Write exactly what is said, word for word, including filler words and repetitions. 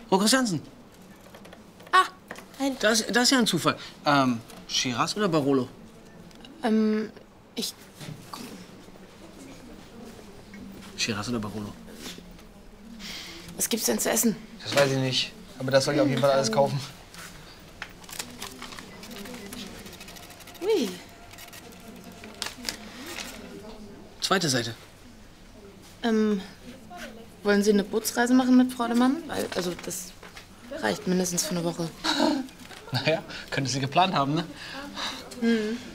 Frau Christiansen. Ah, ein... Das, das ist ja ein Zufall. Ähm, Shiraz oder Barolo? Ähm, ich... Shiraz oder Barolo? Was gibt's denn zu essen? Das weiß ich nicht. Aber das soll ich auf jeden Fall alles kaufen. Ui. Zweite Seite. Ähm, wollen Sie eine Bootsreise machen mit Frau de Mann? Weil, also, das reicht mindestens für eine Woche. Naja, könnte sie geplant haben, ne? Hm.